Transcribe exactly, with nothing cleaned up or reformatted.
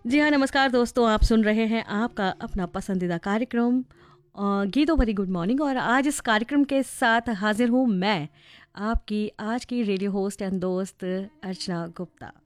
जी हाँ, नमस्कार दोस्तों, आप सुन रहे हैं आपका अपना पसंदीदा कार्यक्रम अ, गीतों भरी गुड मॉर्निंग। और आज इस कार्यक्रम के साथ हाजिर हूँ मैं, आपकी आज की रेडियो होस्ट एंड दोस्त अर्चना गुप्ता।